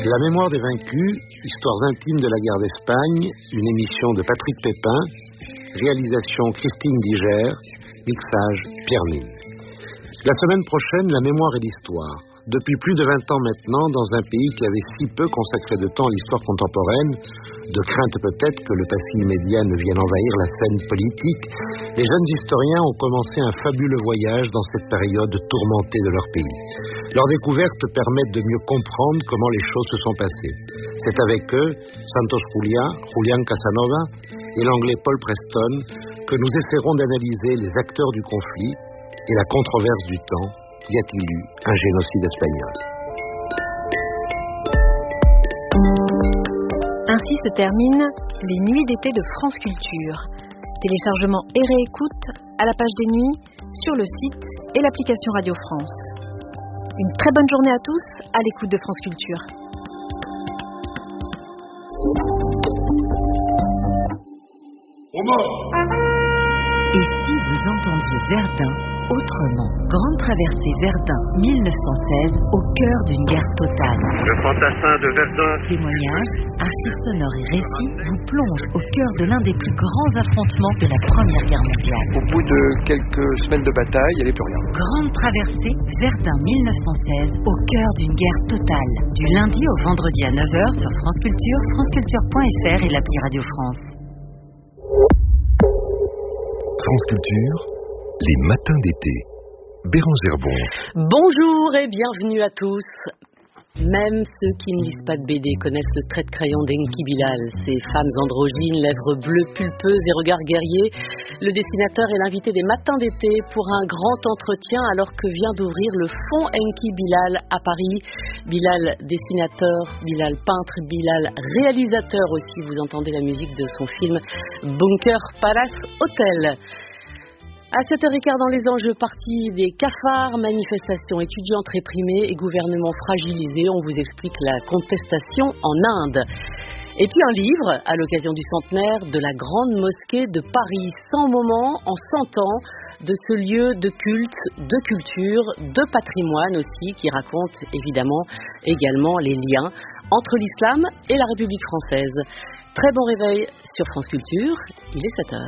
La mémoire des vaincus, histoires intimes de la guerre d'Espagne, une émission de Patrick Pépin, réalisation Christine Diger, mixage Pierre Mine. La semaine prochaine, la mémoire et l'histoire. Depuis plus de 20 ans maintenant, dans un pays qui avait si peu consacré de temps à l'histoire contemporaine, de crainte peut-être que le passé immédiat ne vienne envahir la scène politique, les jeunes historiens ont commencé un fabuleux voyage dans cette période tourmentée de leur pays. Leurs découvertes permettent de mieux comprendre comment les choses se sont passées. C'est avec eux, Santos Julián Casanova et l'anglais Paul Preston, que nous essaierons d'analyser les acteurs du conflit et la controverse du temps. Y a-t-il eu un génocide espagnol? Ainsi se terminent les nuits d'été de France Culture. Téléchargement et réécoute à la page des nuits, sur le site et l'application Radio France. Une très bonne journée à tous à l'écoute de France Culture. Et si vous entendiez Verdun autrement? Grande traversée Verdun 1916 au cœur d'une guerre totale. Le fantassin de Verdun. Témoignages, archives sonores et récits vous plongent au cœur de l'un des plus grands affrontements de la Première Guerre mondiale. Au bout de quelques semaines de bataille, il n'y avait plus rien. Grande traversée Verdun 1916 au cœur d'une guerre totale. Du lundi au vendredi à 9h sur France Culture, franceculture.fr et l'appli Radio France. France Culture, les matins d'été. Bérangère Bon. Bonjour et bienvenue à tous. Même ceux qui ne lisent pas de BD connaissent le trait de crayon d'Enki Bilal. Ces femmes androgynes, lèvres bleues pulpeuses et regards guerriers. Le dessinateur est l'invité des matins d'été pour un grand entretien alors que vient d'ouvrir le fonds Enki Bilal à Paris. Bilal dessinateur, Bilal peintre, Bilal réalisateur aussi. Vous entendez la musique de son film Bunker Palace Hotel. À 7h15 dans les enjeux, partie des cafards, manifestations étudiantes réprimées et gouvernement fragilisé. On vous explique la contestation en Inde. Et puis un livre, à l'occasion du centenaire de la Grande Mosquée de Paris. 100 moments en 100 ans de ce lieu de culte, de culture, de patrimoine aussi, qui raconte évidemment également les liens entre l'islam et la République française. Très bon réveil sur France Culture, il est 7h.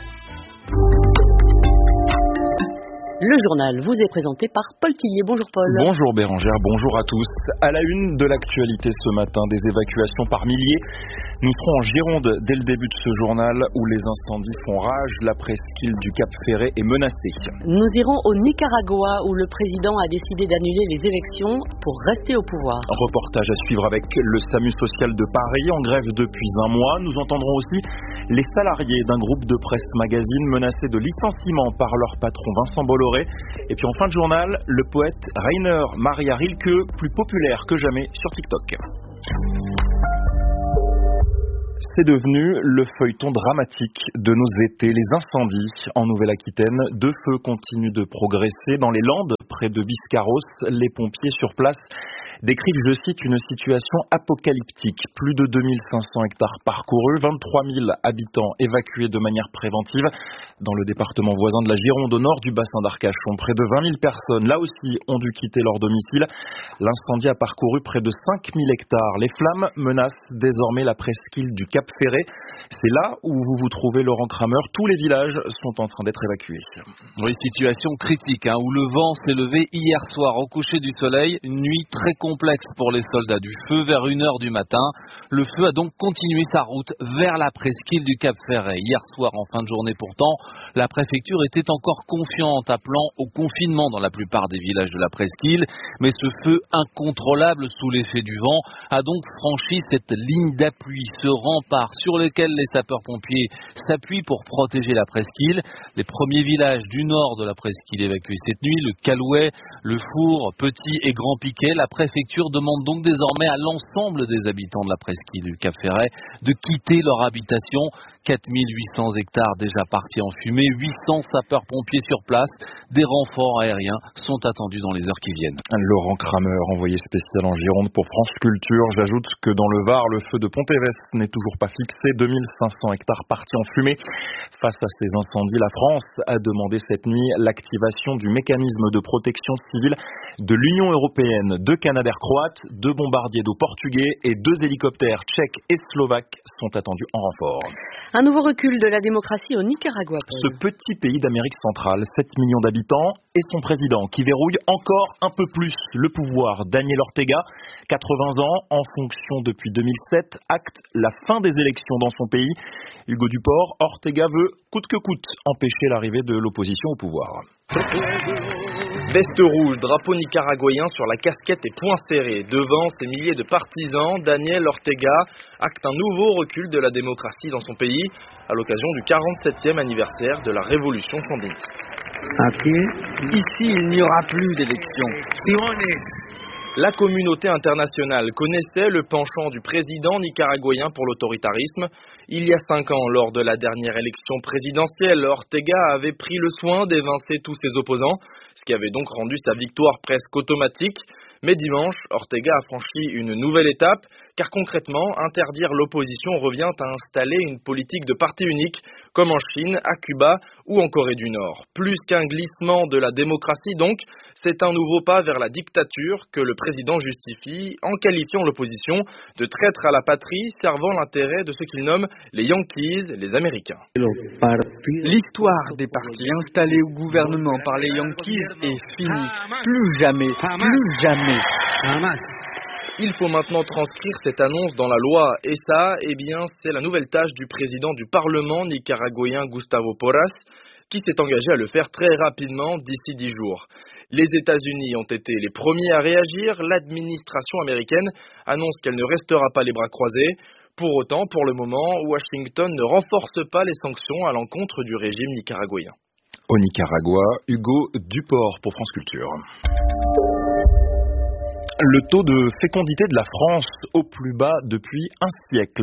Le journal vous est présenté par Paul Tillier. Bonjour Paul. Bonjour Bérangère, bonjour à tous. À la une de l'actualité ce matin, des évacuations par milliers. Nous serons en Gironde dès le début de ce journal où les incendies font rage. La presqu'île du Cap Ferret est menacée. Nous irons au Nicaragua où le président a décidé d'annuler les élections pour rester au pouvoir. Reportage à suivre avec le SAMU social de Paris en grève depuis un mois. Nous entendrons aussi les salariés d'un groupe de presse magazine menacés de licenciement par leur patron Vincent Bolloré. Et puis en fin de journal, le poète Rainer Maria Rilke, plus populaire que jamais sur TikTok. C'est devenu le feuilleton dramatique de nos étés, les incendies en Nouvelle-Aquitaine. 2 feux continuent de progresser dans les Landes, près de Biscarrosse. Les pompiers sur place décrivent, je cite, une situation apocalyptique. Plus de 2500 hectares parcourus, 23 000 habitants évacués de manière préventive. Dans le département voisin de la Gironde, au nord du bassin d'Arcachon, près de 20 000 personnes, là aussi, ont dû quitter leur domicile. L'incendie a parcouru près de 5 000 hectares. Les flammes menacent désormais la presqu'île du Cap Ferret. C'est là où vous vous trouvez, Laurent Kramer. Tous les villages sont en train d'être évacués. Oui, situation critique, où le vent s'est levé hier soir au coucher du soleil. Une nuit très complexe pour les soldats du feu. Vers 1h du matin, le feu a donc continué sa route vers la presqu'île du Cap Ferret. Hier soir, en fin de journée pourtant, la préfecture était encore confiante, appelant au confinement dans la plupart des villages de la presqu'île. Mais ce feu incontrôlable sous l'effet du vent a donc franchi cette ligne d'appui, ce rempart sur lequel les sapeurs-pompiers s'appuient pour protéger la presqu'île. Les premiers villages du nord de la presqu'île évacués cette nuit, le Calouet, le Four, Petit et Grand Piquet. La préfecture demande donc désormais à l'ensemble des habitants de la presqu'île du Cap Ferret de quitter leur habitation 4800 hectares déjà partis en fumée, 800 sapeurs-pompiers sur place. Des renforts aériens sont attendus dans les heures qui viennent. Laurent Kramer, envoyé spécial en Gironde pour France Culture. J'ajoute que dans le Var, le feu de Pont-Évêque n'est toujours pas fixé. 2500 hectares partis en fumée. Face à ces incendies, la France a demandé cette nuit l'activation du mécanisme de protection civile de l'Union européenne. 2 Canadair croates, 2 bombardiers d'eau portugais et 2 hélicoptères tchèques et slovaques sont attendus en renfort. Un nouveau recul de la démocratie au Nicaragua. Ce petit pays d'Amérique centrale, 7 millions d'habitants, et son président qui verrouille encore un peu plus le pouvoir. Daniel Ortega, 80 ans, en fonction depuis 2007, acte la fin des élections dans son pays. Hugo Duport, Ortega veut coûte que coûte empêcher l'arrivée de l'opposition au pouvoir. Veste rouge, drapeau nicaraguayen sur la casquette et poings serrés. Devant ces milliers de partisans, Daniel Ortega acte un nouveau recul de la démocratie dans son pays à l'occasion du 47e anniversaire de la révolution sandiniste. Ici, il n'y aura plus d'élections. La communauté internationale connaissait le penchant du président nicaraguayen pour l'autoritarisme. Il y a 5 ans, lors de la dernière élection présidentielle, Ortega avait pris le soin d'évincer tous ses opposants, ce qui avait donc rendu sa victoire presque automatique. Mais dimanche, Ortega a franchi une nouvelle étape, car concrètement, interdire l'opposition revient à installer une politique de parti unique, comme en Chine, à Cuba ou en Corée du Nord. Plus qu'un glissement de la démocratie donc, c'est un nouveau pas vers la dictature que le président justifie en qualifiant l'opposition de traître à la patrie, servant l'intérêt de ce qu'il nomme les Yankees, les Américains. L'histoire des partis installés au gouvernement par les Yankees est finie. Plus jamais, plus jamais. Il faut maintenant transcrire cette annonce dans la loi. Et ça, eh bien, c'est la nouvelle tâche du président du Parlement nicaraguayen Gustavo Porras, qui s'est engagé à le faire très rapidement d'ici 10 jours. Les États-Unis ont été les premiers à réagir. L'administration américaine annonce qu'elle ne restera pas les bras croisés. Pour autant, pour le moment, Washington ne renforce pas les sanctions à l'encontre du régime nicaraguayen. Au Nicaragua, Hugo Duport pour France Culture. Le taux de fécondité de la France au plus bas depuis un siècle,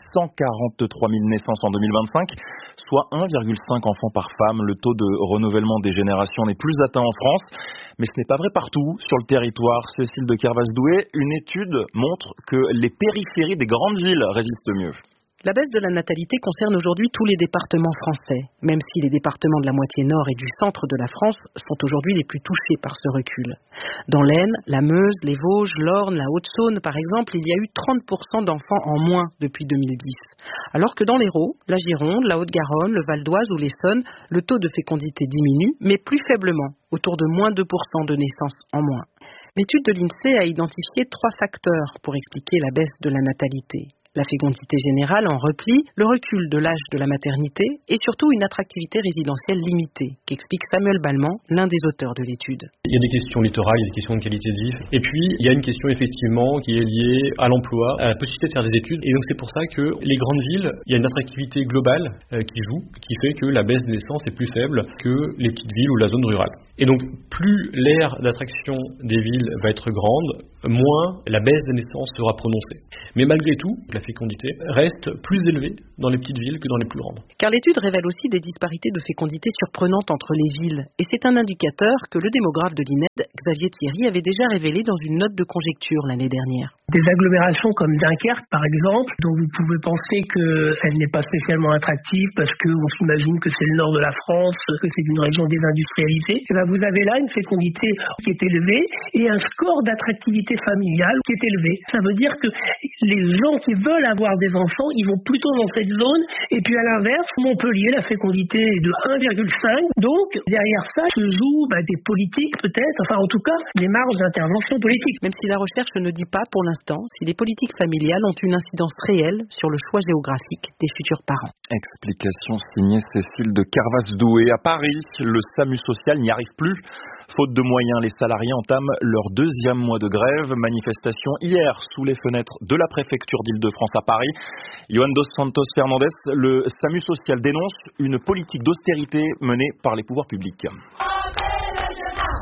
643 000 naissances en 2025, soit 1,5 enfants par femme. Le taux de renouvellement des générations n'est plus atteint en France, mais ce n'est pas vrai partout sur le territoire. Cécile de Kervas-Doué, une étude montre que les périphéries des grandes villes résistent mieux. La baisse de la natalité concerne aujourd'hui tous les départements français, même si les départements de la moitié nord et du centre de la France sont aujourd'hui les plus touchés par ce recul. Dans l'Aisne, la Meuse, les Vosges, l'Orne, la Haute-Saône par exemple, il y a eu 30% d'enfants en moins depuis 2010. Alors que dans l'Hérault, la Gironde, la Haute-Garonne, le Val d'Oise ou l'Essonne, le taux de fécondité diminue, mais plus faiblement, autour de moins 2% de naissances en moins. L'étude de l'INSEE a identifié 3 facteurs pour expliquer la baisse de la natalité. La fécondité générale en repli, le recul de l'âge de la maternité et surtout une attractivité résidentielle limitée, qu'explique Samuel Balmand, l'un des auteurs de l'étude. Il y a des questions littorales, il y a des questions de qualité de vie. Et puis, il y a une question effectivement qui est liée à l'emploi, à la possibilité de faire des études. Et donc c'est pour ça que les grandes villes, il y a une attractivité globale qui joue, qui fait que la baisse des naissances est plus faible que les petites villes ou la zone rurale. Et donc, plus l'aire d'attraction des villes va être grande, moins la baisse des naissances sera prononcée. Mais malgré tout, la fécondité reste plus élevée dans les petites villes que dans les plus grandes. Car l'étude révèle aussi des disparités de fécondité surprenantes entre les villes. Et c'est un indicateur que le démographe de l'INED, Xavier Thierry, avait déjà révélé dans une note de conjecture l'année dernière. Des agglomérations comme Dunkerque, par exemple, dont vous pouvez penser qu'elle n'est pas spécialement attractive parce qu'on s'imagine que c'est le nord de la France, que c'est une région désindustrialisée. Et bien vous avez là une fécondité qui est élevée et un score d'attractivité familiale qui est élevé. Ça veut dire que les gens qui veulent avoir des enfants, ils vont plutôt dans cette zone. Et puis à l'inverse, Montpellier, la fécondité est de 1,5. Donc derrière ça se jouent des politiques peut-être, enfin en tout cas des marges d'intervention politique. Même si la recherche ne dit pas pour l'instant si les politiques familiales ont une incidence réelle sur le choix géographique des futurs parents. Explication signée Cécile de Kervas-Doué. À Paris, le SAMU social n'y arrive plus. Faute de moyens, les salariés entament leur 2e mois de grève. Manifestation hier sous les fenêtres de la préfecture d'Île-de-France à Paris. Joan dos Santos Fernandez, le SAMU social dénonce une politique d'austérité menée par les pouvoirs publics.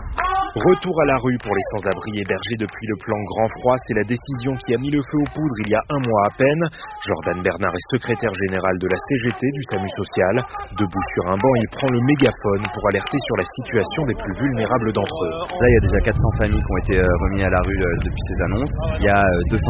Retour à la rue pour les sans-abri hébergés depuis le plan Grand Froid, c'est la décision qui a mis le feu aux poudres il y a un mois à peine. Jordan Bernard est secrétaire général de la CGT du SAMU social. Debout sur un banc, il prend le mégaphone pour alerter sur la situation des plus vulnérables d'entre eux. Là, il y a déjà 400 familles qui ont été remises à la rue depuis ces annonces. Il y a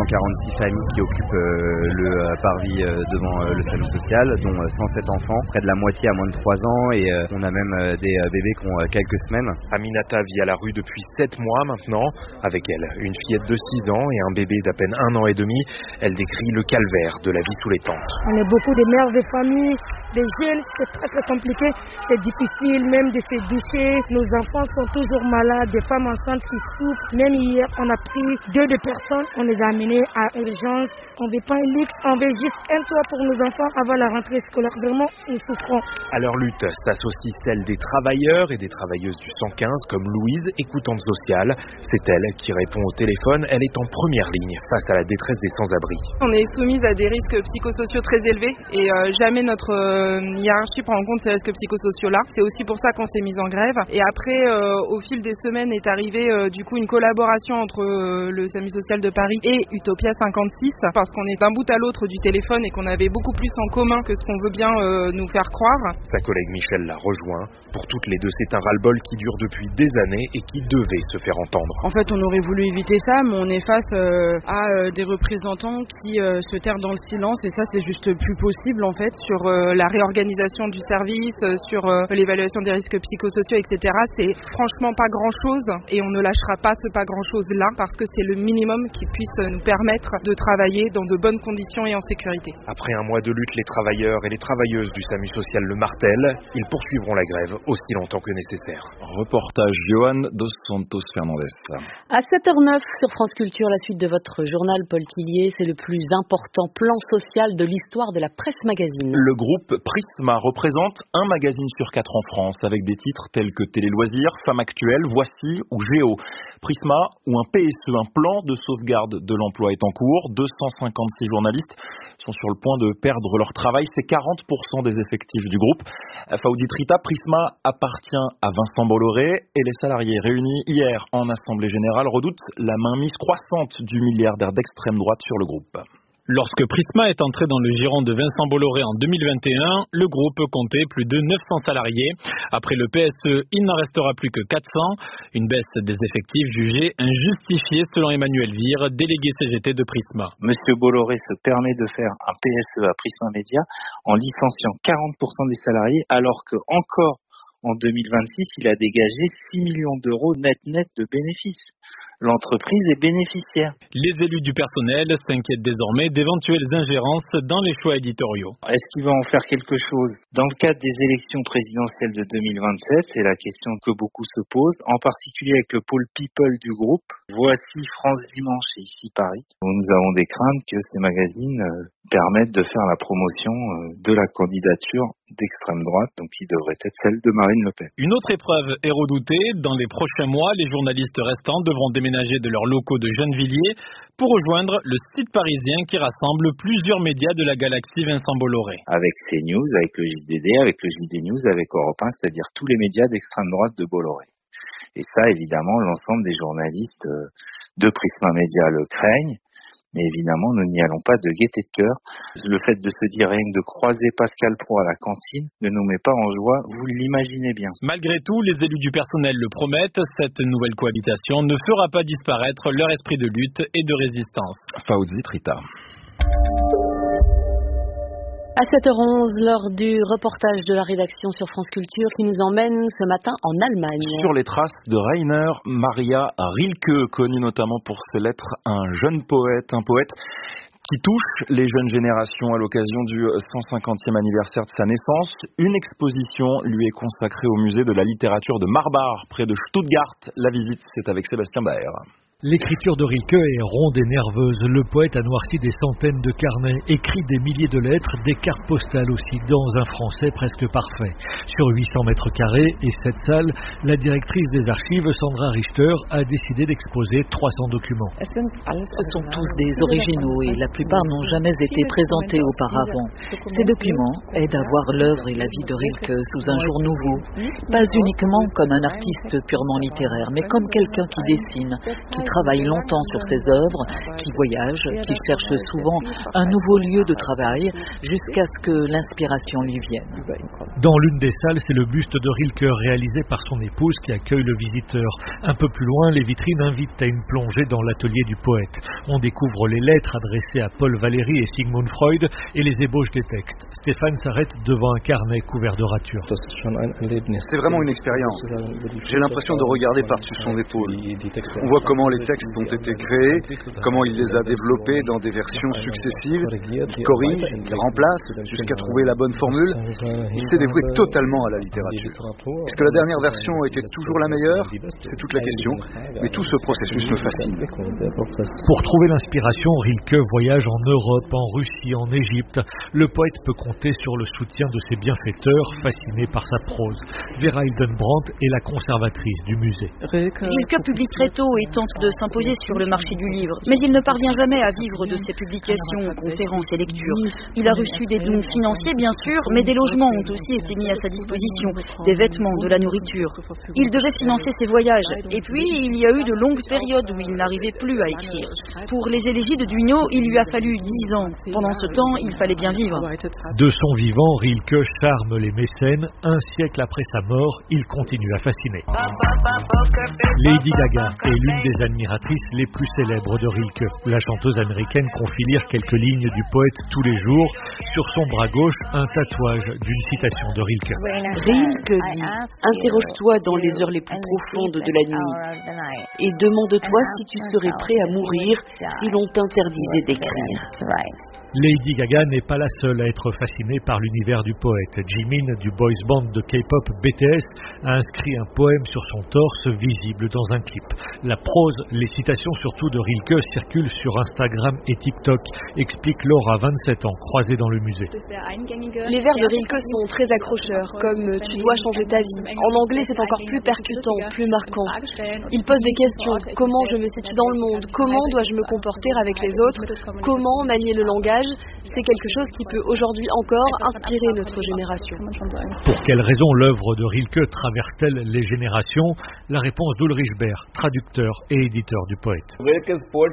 246 familles qui occupent le parvis devant le SAMU social, dont 107 enfants, près de la moitié à moins de 3 ans, et on a même des bébés qui ont quelques semaines. Aminata vit à la rue depuis 7 mois maintenant. Avec elle, une fillette de 6 ans et un bébé d'à peine 1 an et demi. Elle décrit le calvaire de la vie sous les tentes. On est beaucoup de mères de famille, des jeunes, c'est très compliqué, c'est difficile même de se doucher. Nos enfants sont toujours malades, des femmes enceintes qui souffrent. Même hier, on a pris 2 personnes, on les a amenées à urgence. On ne veut pas un luxe, on veut juste un toit pour nos enfants avant la rentrée scolaire. Vraiment, nous souffrons. À leur lutte s'associe celle des travailleurs et des travailleuses du 115 comme Louise, écoutante sociale. C'est elle qui répond au téléphone. Elle est en première ligne face à la détresse des sans-abri. On est soumise à des risques psychosociaux très élevés et jamais notre hiérarchie prend en compte ces risques psychosociaux-là. C'est aussi pour ça qu'on s'est mis en grève. Et après, au fil des semaines, est arrivée du coup une collaboration entre le SAMU social de Paris et Utopia 56 parce qu'on est d'un bout à l'autre du téléphone et qu'on avait beaucoup plus en commun que ce qu'on veut bien nous faire croire. Sa collègue Michel l'a rejoint. Pour toutes les deux, c'est un ras-le-bol qui dure depuis des années et qui devait se faire entendre. En fait, on aurait voulu éviter ça, mais on est face à des représentants qui se terrent dans le silence et ça, c'est juste plus possible en fait sur la réorganisation du service, sur l'évaluation des risques psychosociaux, etc. C'est franchement pas grand-chose et on ne lâchera pas ce pas grand-chose là parce que c'est le minimum qui puisse nous permettre de travailler dans de bonnes conditions et en sécurité. Après un mois de lutte, les travailleurs et les travailleuses du SAMU social le martèlent. Ils poursuivront la grève aussi longtemps que nécessaire. Reportage Johan dos Santos Fernandez. À 7h09 sur France Culture, la suite de votre journal Paul Tillier, c'est le plus important plan social de l'histoire de la presse magazine. Le groupe Prisma représente un magazine sur 4 en France avec des titres tels que Télé Loisirs, Femmes Actuelles, Voici ou Géo. Prisma ou un PSE, un plan de sauvegarde de l'emploi est en cours. 256 journalistes sont sur le point de perdre leur travail. C'est 40% des effectifs du groupe. Faoudi Trita, Prisma appartient à Vincent Bolloré et les salariés réunis hier en Assemblée Générale redoutent la mainmise croissante du milliardaire d'extrême droite sur le groupe. Lorsque Prisma est entré dans le giron de Vincent Bolloré en 2021, le groupe comptait plus de 900 salariés. Après le PSE, il n'en restera plus que 400. Une baisse des effectifs jugée injustifiée selon Emmanuel Vire, délégué CGT de Prisma. Monsieur Bolloré se permet de faire un PSE à Prisma Média en licenciant 40% des salariés alors que encore en 2026, il a dégagé 6 millions d'euros net de bénéfices. L'entreprise est bénéficiaire. Les élus du personnel s'inquiètent désormais d'éventuelles ingérences dans les choix éditoriaux. Est-ce qu'il va en faire quelque chose? Dans le cadre des élections présidentielles de 2027, c'est la question que beaucoup se posent, en particulier avec le pôle people du groupe. Voici France Dimanche et ici Paris, où nous avons des craintes que ces magazines permettent de faire la promotion de la candidature d'extrême droite, donc qui devrait être celle de Marine Le Pen. Une autre épreuve est redoutée. Dans les prochains mois, les journalistes restants devront déménager de leurs locaux de Gennevilliers pour rejoindre le site parisien qui rassemble plusieurs médias de la galaxie Vincent Bolloré. Avec CNews, avec le JDD, avec le JD News, avec Europe 1, c'est-à-dire tous les médias d'extrême droite de Bolloré. Et ça, évidemment, l'ensemble des journalistes de Prisma Média le craignent. Mais évidemment, nous n'y allons pas de gaieté de cœur. Le fait de se dire rien que de croiser Pascal Praud à la cantine ne nous met pas en joie, vous l'imaginez bien. Malgré tout, les élus du personnel le promettent, cette nouvelle cohabitation ne fera pas disparaître leur esprit de lutte et de résistance. Faouzi Trita. À 7h11, lors du reportage de la rédaction sur France Culture qui nous emmène ce matin en Allemagne. Sur les traces de Rainer Maria Rilke, connu notamment pour ses lettres à un jeune poète, un poète qui touche les jeunes générations à l'occasion du 150e anniversaire de sa naissance. Une exposition lui est consacrée au musée de la littérature de Marbach, près de Stuttgart. La visite, c'est avec Sébastien Baer. L'écriture de Rilke est ronde et nerveuse. Le poète a noirci des centaines de carnets, écrit des milliers de lettres, des cartes postales aussi, dans un français presque parfait. Sur 800 mètres carrés et 7 salles, la directrice des archives, Sandra Richter, a décidé d'exposer 300 documents. Ce sont tous des originaux et la plupart n'ont jamais été présentés auparavant. Ces documents aident à voir l'œuvre et la vie de Rilke sous un jour nouveau, pas uniquement comme un artiste purement littéraire, mais comme quelqu'un qui dessine, qui travaille longtemps sur ses œuvres, qui voyage, qui cherche souvent un nouveau lieu de travail jusqu'à ce que l'inspiration lui vienne. Dans l'une des salles, c'est le buste de Rilke réalisé par son épouse qui accueille le visiteur. Un peu plus loin, les vitrines invitent à une plongée dans l'atelier du poète. On découvre les lettres adressées à Paul Valéry et Sigmund Freud et les ébauches des textes. Stéphane s'arrête devant un carnet couvert de ratures. C'est vraiment une expérience. J'ai l'impression de regarder par-dessus son épaule. On voit comment les textes ont été créés, comment il les a développés dans des versions successives, il corrige, il remplace, jusqu'à trouver la bonne formule. Il s'est dévoué totalement à la littérature. Est-ce que la dernière version était toujours la meilleure? C'est toute la question, mais tout ce processus me fascine. Pour trouver l'inspiration, Rilke voyage en Europe, en Russie, en Égypte. Le poète peut compter sur le soutien de ses bienfaiteurs, fascinés par sa prose. Vera Hildenbrandt est la conservatrice du musée. Rilke publie très tôt et tente de s'imposer sur le marché du livre, mais il ne parvient jamais à vivre de ses publications, conférences et lectures. Il a reçu des dons financiers bien sûr, mais des logements ont aussi été mis à sa disposition, des vêtements, de la nourriture. Il devait financer ses voyages, et puis il y a eu de longues périodes où il n'arrivait plus à écrire. Pour les élégies de Duino, il lui a fallu 10 ans. Pendant ce temps, il fallait bien vivre. De son vivant, Rilke charme les mécènes. Un siècle après sa mort, il continue à fasciner. Lady Gaga est l'une des admiratrices les plus célèbres de Rilke. La chanteuse américaine confie lire quelques lignes du poète tous les jours. Sur son bras gauche, un tatouage d'une citation de Rilke. Rilke dit « Interroge-toi dans les heures les plus profondes de la nuit et demande-toi si tu serais prêt à mourir si l'on t'interdisait d'écrire. » Lady Gaga n'est pas la seule à être fascinée par l'univers du poète. Jimin du boys band de K-pop BTS a inscrit un poème sur son torse visible dans un clip. La prose, les citations surtout de Rilke circulent sur Instagram et TikTok, explique Laura, 27 ans, croisée dans le musée. Les vers de Rilke sont très accrocheurs, comme « tu dois changer ta vie ». En anglais, c'est encore plus percutant, plus marquant. Il pose des questions. Comment je me situe dans le monde? Comment dois-je me comporter avec les autres? Comment manier le langage? C'est quelque chose qui peut aujourd'hui encore inspirer notre génération. Pour quelles raisons l'œuvre de Rilke traverse-t-elle les générations? La réponse d'Ulrich Baer, traducteur et éditeur du poète. Rilke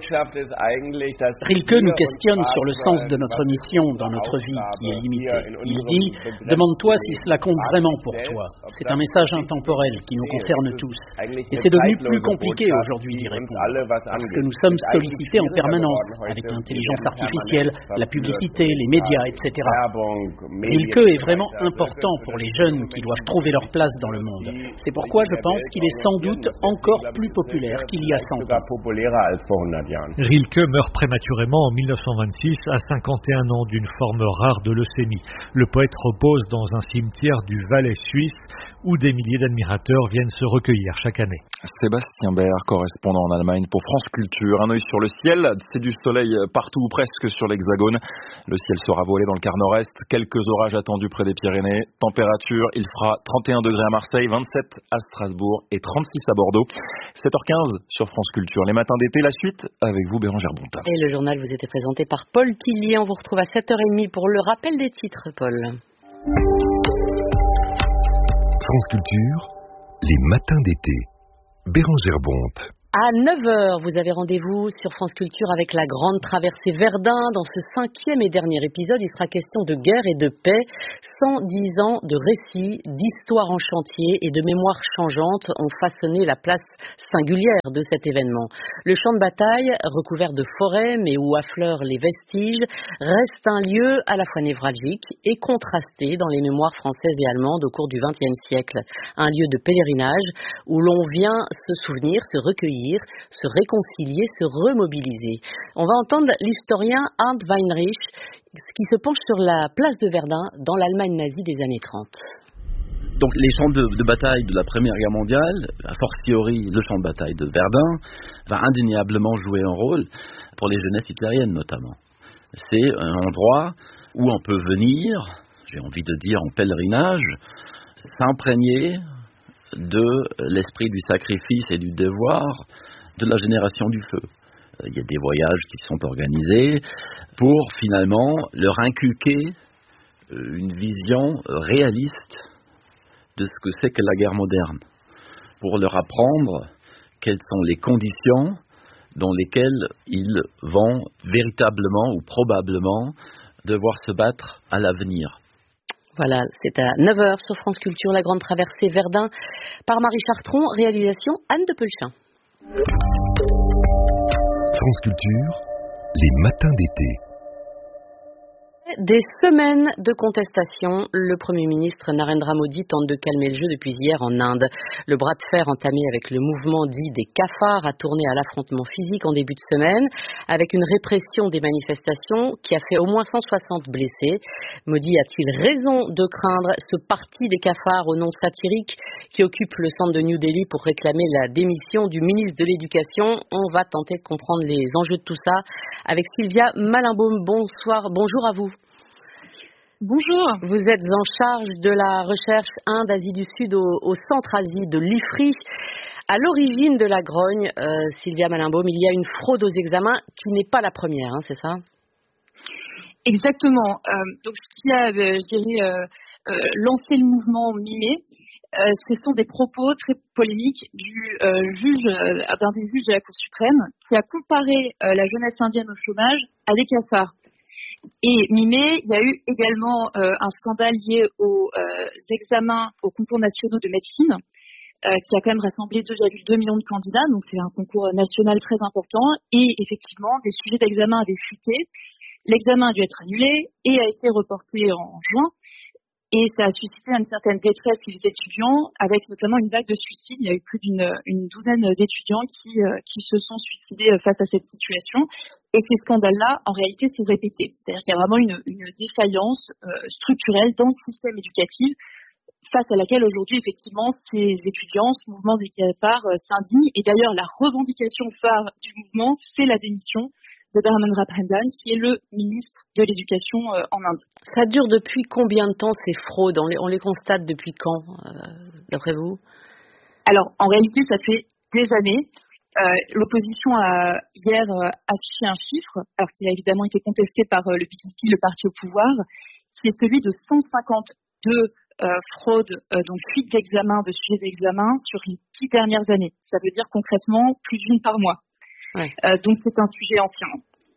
nous questionne sur le sens de notre mission dans notre vie qui est limitée. Il dit « Demande-toi si cela compte vraiment pour toi ». C'est un message intemporel qui nous concerne tous. Et c'est devenu plus compliqué aujourd'hui d'y répondre, parce que nous sommes sollicités en permanence avec l'intelligence artificielle, la publicité, les médias, etc. Rilke est vraiment important pour les jeunes qui doivent trouver leur place dans le monde. C'est pourquoi je pense qu'il est sans doute encore plus populaire qu'il y a 100 ans. Rilke meurt prématurément en 1926 à 51 ans d'une forme rare de leucémie. Le poète repose dans un cimetière du Valais suisse où des milliers d'admirateurs viennent se recueillir chaque année. Sébastien Baer, correspondant en Allemagne pour France Culture. Un œil sur le ciel, c'est du soleil partout ou presque sur l'Hexagone. Le ciel sera voilé dans le quart nord-est, quelques orages attendus près des Pyrénées. Température, il fera 31 degrés à Marseille, 27 à Strasbourg et 36 à Bordeaux. 7h15 sur France Culture. Les matins d'été, la suite avec vous, Bérangère Bonta. Et le journal vous était présenté par Paul Tillier. On vous retrouve à 7h30 pour le rappel des titres, Paul. France Culture, les matins d'été. Bérangère Bonte. À 9h, vous avez rendez-vous sur France Culture avec la grande traversée Verdun. Dans ce 5e et dernier épisode, il sera question de guerre et de paix. 110 ans de récits, d'histoires en chantier et de mémoires changeantes ont façonné la place singulière de cet événement. Le champ de bataille, recouvert de forêts mais où affleurent les vestiges, reste un lieu à la fois névralgique et contrasté dans les mémoires françaises et allemandes au cours du XXe siècle. Un lieu de pèlerinage où l'on vient se souvenir, se recueillir, se réconcilier, se remobiliser. On va entendre l'historien Arndt Weinrich qui se penche sur la place de Verdun dans l'Allemagne nazie des années 30. Donc les champs de bataille de la Première Guerre mondiale, a fortiori le champ de bataille de Verdun, va indéniablement jouer un rôle pour les jeunesses hitlériennes notamment. C'est un endroit où on peut venir, j'ai envie de dire en pèlerinage, s'imprégner de l'esprit du sacrifice et du devoir de la génération du feu. Il y a des voyages qui sont organisés pour finalement leur inculquer une vision réaliste de ce que c'est que la guerre moderne, pour leur apprendre quelles sont les conditions dans lesquelles ils vont véritablement ou probablement devoir se battre à l'avenir. Voilà, c'est à 9h sur France Culture, la grande traversée Verdun par Marie Chartron, réalisation Anne de Pelchin. France Culture, les matins d'été. Des semaines de contestation, le Premier ministre Narendra Modi tente de calmer le jeu depuis hier en Inde. Le bras de fer entamé avec le mouvement dit des cafards a tourné à l'affrontement physique en début de semaine, avec une répression des manifestations qui a fait au moins 160 blessés. Modi a-t-il raison de craindre ce parti des cafards au nom satirique qui occupe le centre de New Delhi pour réclamer la démission du ministre de l'Éducation? On va tenter de comprendre les enjeux de tout ça avec Sylvia Malinbaum. Bonjour à vous. Bonjour. Vous êtes en charge de la recherche Inde-Asie du Sud au Centre Asie de l'IFRI. À l'origine de la grogne, Sylvia Malinbaum, il y a une fraude aux examens qui n'est pas la première, hein, c'est ça? Exactement. Donc ce qui a, lancé le mouvement Mimé, ce sont des propos très polémiques d'un des juges de la Cour suprême qui a comparé la jeunesse indienne au chômage à des cafards. Et mi-mai, il y a eu également un scandale lié aux examens aux concours nationaux de médecine qui a quand même rassemblé 2,2 millions de candidats, donc c'est un concours national très important. Et effectivement, des sujets d'examen avaient fuité. L'examen a dû être annulé et a été reporté en juin. Et ça a suscité une certaine détresse chez les étudiants, avec notamment une vague de suicides. Il y a eu plus d'une douzaine d'étudiants qui se sont suicidés face à cette situation. Et ces scandales-là, en réalité, sont répétés. C'est-à-dire qu'il y a vraiment une défaillance structurelle dans le système éducatif, face à laquelle aujourd'hui, effectivement, ces étudiants, ce mouvement des cafards s'indignent. Et d'ailleurs, la revendication phare du mouvement, c'est la démission de Dharmendra Pradhan, qui est le ministre de l'Éducation en Inde. Ça dure depuis combien de temps ces fraudes? On les constate depuis quand, d'après vous? Alors, en réalité, ça fait des années. L'opposition a hier affiché un chiffre, alors qui a évidemment été contesté par le BJP, le parti au pouvoir, qui est celui de 152 fraudes, donc fuites d'examen, de sujets d'examen sur les 10 dernières années. Ça veut dire concrètement plus d'une par mois. Ouais. Donc c'est un sujet ancien.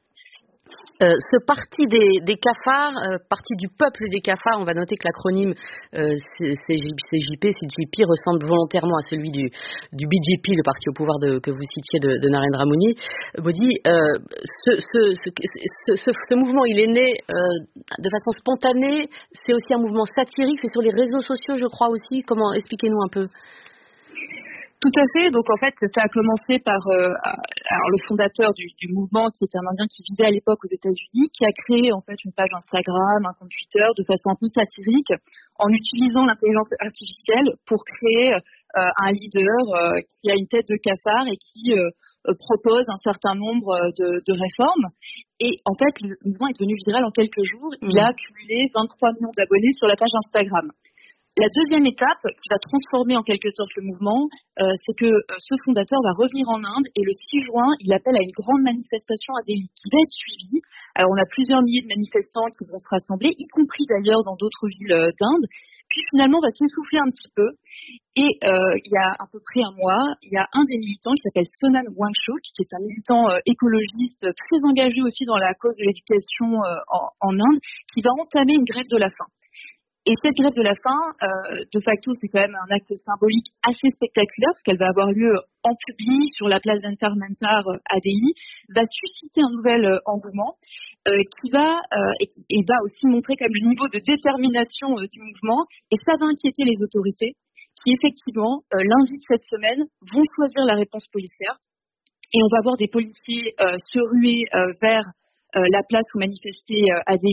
Ce parti des cafards, parti du peuple des cafards, on va noter que l'acronyme CJP ressemble volontairement à celui du BJP, le parti au pouvoir que vous citiez de Narendra Modi. Ce mouvement, il est né de façon spontanée. C'est aussi un mouvement satirique. C'est sur les réseaux sociaux, je crois aussi. Comment? Expliquez-nous un peu. Tout à fait. Donc en fait, ça a commencé par le fondateur du mouvement, qui était un Indien qui vivait à l'époque aux États-Unis, qui a créé en fait une page Instagram, un compte Twitter, de façon un peu satirique, en utilisant l'intelligence artificielle pour créer un leader qui a une tête de cafard et qui propose un certain nombre de réformes. Et en fait, le mouvement est devenu viral en quelques jours. Il a accumulé 23 millions d'abonnés sur la page Instagram. La deuxième étape qui va transformer en quelque sorte le mouvement, c'est que ce fondateur va revenir en Inde et le 6 juin, il appelle à une grande manifestation à Delhi qui va être suivie. Alors on a plusieurs milliers de manifestants qui vont se rassembler, y compris d'ailleurs dans d'autres villes d'Inde. Puis finalement, on va s'essouffler un petit peu. Et il y a à peu près un mois, il y a un des militants qui s'appelle Sonan Wangchuk, qui est un militant écologiste très engagé aussi dans la cause de l'éducation en Inde, qui va entamer une grève de la faim. Et cette grève de la faim, de facto, c'est quand même un acte symbolique assez spectaculaire, parce qu'elle va avoir lieu en public sur la place Jantar Mantar à Delhi, va susciter un nouvel engouement qui va aussi montrer quand même le niveau de détermination du mouvement, et ça va inquiéter les autorités, qui effectivement, lundi de cette semaine, vont choisir la réponse policière, et on va voir des policiers se ruer vers la place où manifester à Delhi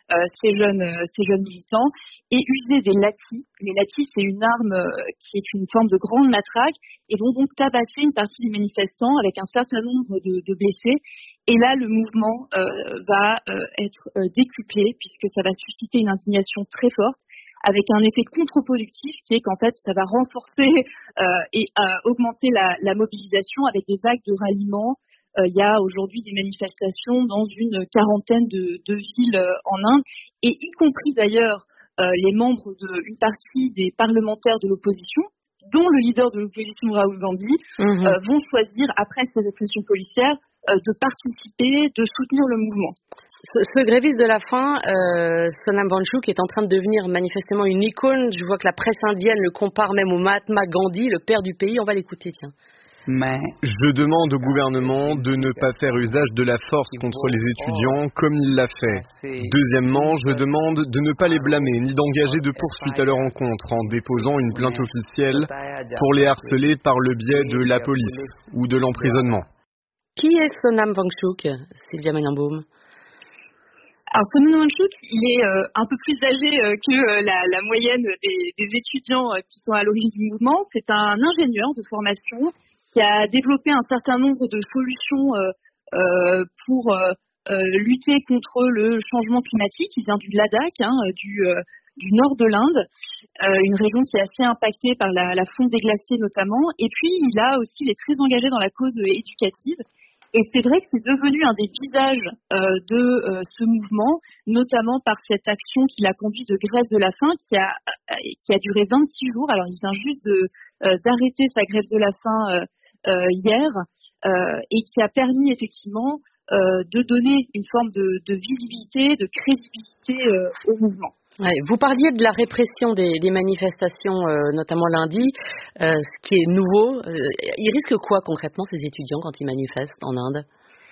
ces jeunes militants et user des latis. Les latis, c'est une arme qui est une forme de grande matraque et vont donc tabasser une partie des manifestants avec un certain nombre de blessés. Et là, le mouvement va être décuplé puisque ça va susciter une indignation très forte avec un effet contre-productif qui est qu'en fait, ça va renforcer et augmenter la mobilisation avec des vagues de ralliement. Il y a aujourd'hui des manifestations dans une quarantaine de villes en Inde, et y compris d'ailleurs les membres d'une partie des parlementaires de l'opposition, dont le leader de l'opposition Rahul Gandhi, vont choisir, après ces répressions policières, de participer, de soutenir le mouvement. Ce gréviste de la faim, Sonam Wangchuk, est en train de devenir manifestement une icône. Je vois que la presse indienne le compare même au Mahatma Gandhi, le père du pays. On va l'écouter, tiens. Je demande au gouvernement de ne pas faire usage de la force contre les étudiants comme il l'a fait. Deuxièmement, je demande de ne pas les blâmer ni d'engager de poursuites à leur encontre en déposant une plainte officielle pour les harceler par le biais de la police ou de l'emprisonnement. Qui est Sonam Wangchuk, Sylvia Maniambaum? Alors, Sonam Wangchuk, il est un peu plus âgé que la moyenne des étudiants qui sont à l'origine du mouvement. C'est un ingénieur de formation qui a développé un certain nombre de solutions pour lutter contre le changement climatique. Il vient du Ladakh, du nord de l'Inde, une région qui est assez impactée par la fonte des glaciers notamment. Et puis, il est très engagé dans la cause éducative. Et c'est vrai que c'est devenu un des visages de ce mouvement, notamment par cette action qu'il a conduit de grève de la faim qui a duré 26 jours. Alors, il vient juste d'arrêter sa grève de la faim hier et qui a permis effectivement de donner une forme de visibilité, de crédibilité au mouvement. Ouais, vous parliez de la répression des manifestations, notamment lundi, ce qui est nouveau. Ils risquent quoi concrètement ces étudiants quand ils manifestent en Inde?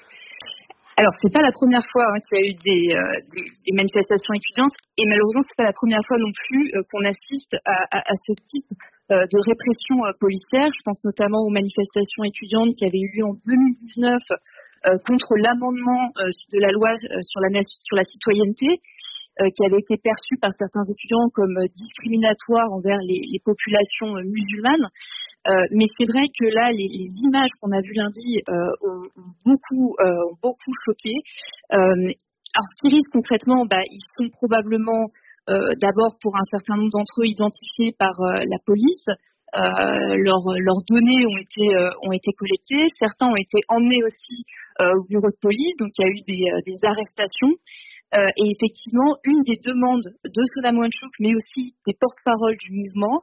Alors, c'est pas la première fois qu'il y a eu des manifestations étudiantes, et malheureusement, c'est pas la première fois non plus qu'on assiste à ce type de répression policière. Je pense notamment aux manifestations étudiantes qui avaient eu lieu en 2019 contre l'amendement de la loi sur la citoyenneté, qui avait été perçu par certains étudiants comme discriminatoire envers les populations musulmanes. Mais c'est vrai que là, les images qu'on a vues lundi ont beaucoup choqué. Alors, ce qu'ils risquent concrètement, ils sont probablement d'abord pour un certain nombre d'entre eux identifiés par la police. Leurs données ont été collectées. Certains ont été emmenés aussi au bureau de police, donc il y a eu des arrestations. Et effectivement, une des demandes de Sonam Wangchuk, mais aussi des porte-paroles du mouvement,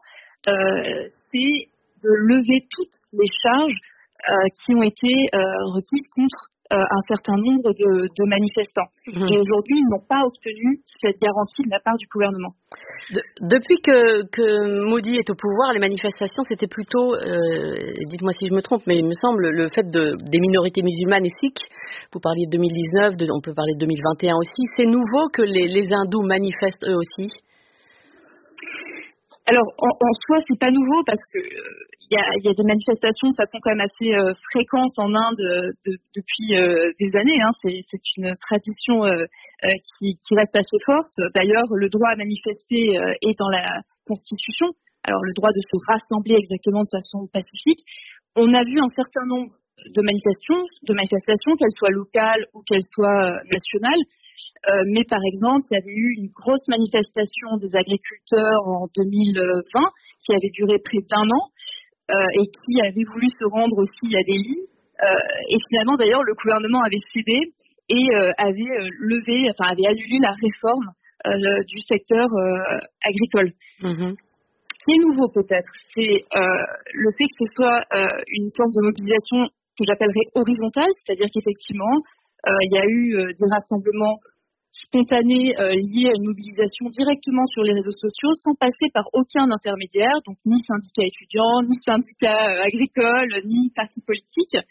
c'est de lever toutes les charges qui ont été requises contre un certain nombre de manifestants. Et aujourd'hui, ils n'ont pas obtenu cette garantie de la part du gouvernement. Depuis que Modi est au pouvoir, les manifestations, c'était plutôt, dites-moi si je me trompe, mais il me semble, le fait des minorités musulmanes et sikhs. Vous parliez de 2019, on peut parler de 2021 aussi. C'est nouveau que les hindous manifestent eux aussi? Alors, en soi, c'est pas nouveau parce que il y a des manifestations de façon quand même assez fréquente en Inde depuis des années. C'est une tradition qui reste assez forte. D'ailleurs, le droit à manifester est dans la Constitution. Alors, le droit de se rassembler exactement de façon pacifique. On a vu un certain nombre de manifestations, qu'elles soient locales ou qu'elles soient nationales. Mais par exemple, il y avait eu une grosse manifestation des agriculteurs en 2020 qui avait duré près d'1 an et qui avait voulu se rendre aussi à Delhi. Et finalement, d'ailleurs, le gouvernement avait cédé et avait annulé la réforme du secteur agricole. Ce qui est nouveau peut-être, c'est le fait que ce soit une forme de mobilisation que j'appellerais horizontale, c'est-à-dire qu'effectivement, il y a eu des rassemblements spontanés liés à une mobilisation directement sur les réseaux sociaux sans passer par aucun intermédiaire, donc ni syndicat étudiant, ni syndicat agricole, ni parti politique.